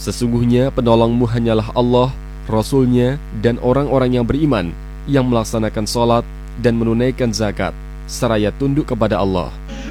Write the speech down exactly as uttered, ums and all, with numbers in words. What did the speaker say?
Sesungguhnya penolongmu hanyalah Allah, Rasul-Nya, dan orang-orang yang beriman, yang melaksanakan sholat dan menunaikan zakat, seraya tunduk kepada Allah.